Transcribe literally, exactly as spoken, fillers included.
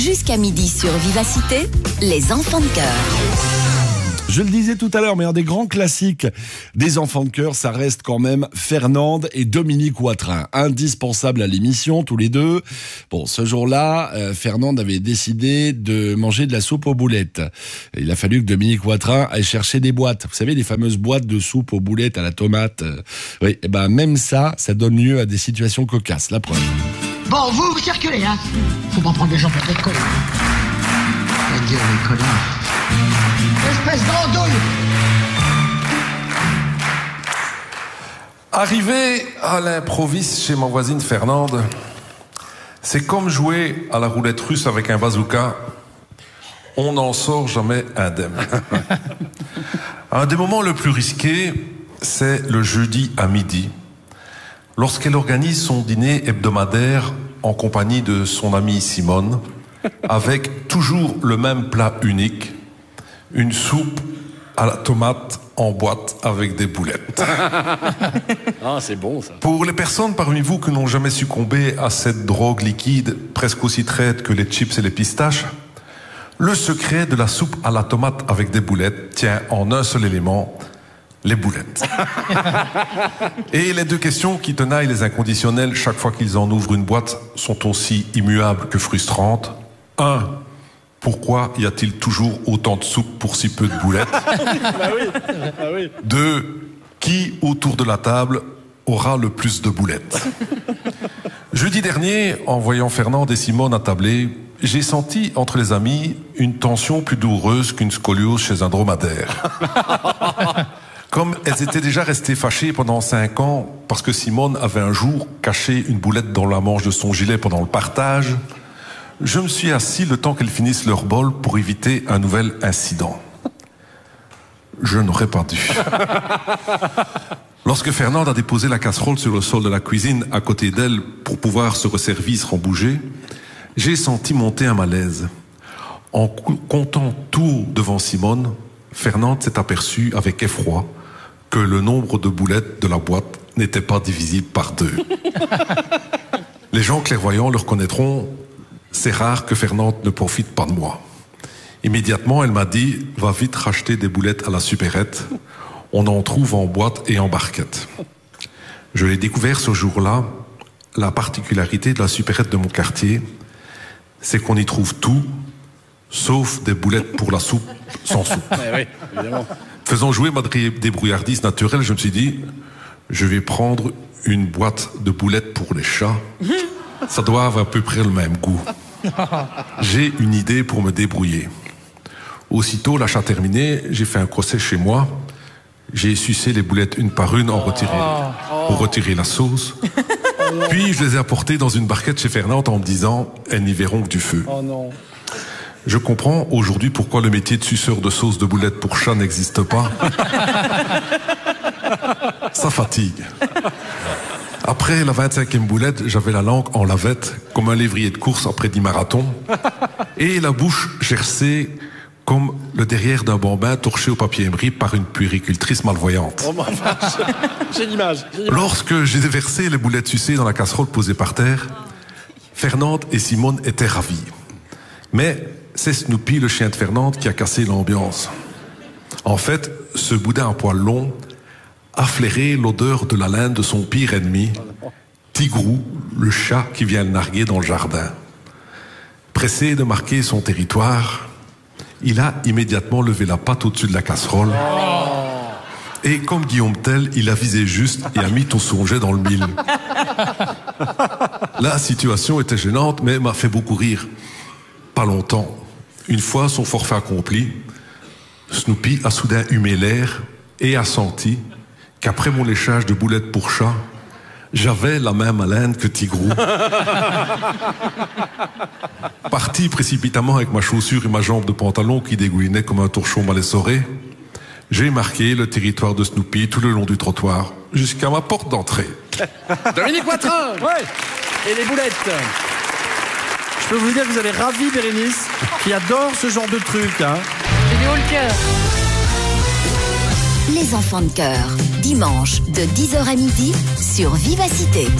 Jusqu'à midi sur Vivacité, les enfants de cœur. Je le disais tout à l'heure, mais un des grands classiques des enfants de cœur, ça reste quand même Fernande et Dominique Watrin. Indispensables à l'émission, tous les deux. Bon, ce jour-là, euh, Fernande avait décidé de manger de la soupe aux boulettes. Il a fallu que Dominique Watrin aille chercher des boîtes. Vous savez, les fameuses boîtes de soupe aux boulettes à la tomate. Euh, oui, et ben même ça, ça donne lieu à des situations cocasses. La preuve. Bon, vous, vous circulez, hein. Faut pas prendre les gens pour des connards. La gueule, les connards. Espèce d'andouille. Arrivé à l'improviste chez ma voisine Fernande, c'est comme jouer à la roulette russe avec un bazooka. On n'en sort jamais indemne. Un des moments le plus risqués, c'est le jeudi à midi, lorsqu'elle organise son dîner hebdomadaire en compagnie de son amie Simone, avec toujours le même plat unique, une soupe à la tomate en boîte avec des boulettes. Ah, c'est bon ça. Pour les personnes parmi vous qui n'ont jamais succombé à cette drogue liquide, presque aussi traite que les chips et les pistaches, le secret de la soupe à la tomate avec des boulettes tient en un seul élément, les boulettes. Et les deux questions qui tenaillent les inconditionnels chaque fois qu'ils en ouvrent une boîte sont aussi immuables que frustrantes. Un, pourquoi y a-t-il toujours autant de soupe pour si peu de boulettes? Bah oui. Ah oui. Deux, qui autour de la table aura le plus de boulettes? Jeudi dernier, en voyant Fernande et Simone attabler, j'ai senti entre les amis une tension plus douloureuse qu'une scoliose chez un dromadaire. Comme elles étaient déjà restées fâchées pendant cinq ans parce que Simone avait un jour caché une boulette dans la manche de son gilet pendant le partage, je me suis assis le temps qu'elles finissent leur bol pour éviter un nouvel incident. Je n'aurais pas dû. Lorsque Fernande a déposé la casserole sur le sol de la cuisine à côté d'elle pour pouvoir se resservir sans bouger, j'ai senti monter un malaise. En comptant tout devant Simone, Fernande s'est aperçue avec effroi que le nombre de boulettes de la boîte n'était pas divisible par deux. Les gens clairvoyants le reconnaîtront, c'est rare que Fernande ne profite pas de moi. Immédiatement, elle m'a dit, va vite racheter des boulettes à la supérette, on en trouve en boîte et en barquette. Je l'ai découvert ce jour-là, la particularité de la supérette de mon quartier, c'est qu'on y trouve tout, sauf des boulettes pour la soupe, sans soupe. Oui, évidemment. Faisant jouer ma débrouillardise naturelle, je me suis dit, je vais prendre une boîte de boulettes pour les chats. Ça doit avoir à peu près le même goût. J'ai une idée pour me débrouiller. Aussitôt l'achat terminé, j'ai fait un crochet chez moi. J'ai sucé les boulettes une par une en retiré, pour retirer la sauce. Puis je les ai apportées dans une barquette chez Fernande en me disant, elles n'y verront que du feu. Oh non. Je comprends aujourd'hui pourquoi le métier de suceur de sauce de boulettes pour chat n'existe pas. Ça fatigue. Après la vingt-cinquième boulette, j'avais la langue en lavette, comme un lévrier de course après dix marathons, et la bouche gercée comme le derrière d'un bambin torché au papier émeri par une puéricultrice malvoyante. Oh, j'ai l'image. Lorsque j'ai versé les boulettes sucées dans la casserole posée par terre, Fernande et Simone étaient ravies. Mais c'est Snoopy, le chien de Fernande, qui a cassé l'ambiance. En fait, ce boudin à poils longs a flairé l'odeur de la laine de son pire ennemi, Tigrou, le chat qui vient le narguer dans le jardin. Pressé de marquer son territoire, il a immédiatement levé la patte au-dessus de la casserole. Et comme Guillaume Tell, il a visé juste et a mis tout son jet dans le mille. La situation était gênante, mais m'a fait beaucoup rire. Pas longtemps. Une fois son forfait accompli, Snoopy a soudain humé l'air et a senti qu'après mon léchage de boulettes pour chat, j'avais la même haleine que Tigrou. Parti précipitamment avec ma chaussure et ma jambe de pantalon qui dégoulinait comme un torchon mal essoré, j'ai marqué le territoire de Snoopy tout le long du trottoir, jusqu'à ma porte d'entrée. Dominique Watrin. Ouais. Et les boulettes. Je peux vous dire que vous allez ravir Bérénice, qui adore ce genre de truc. Hein. J'ai des hauts le cœur. Les enfants de cœur, dimanche de dix heures à midi sur Vivacité.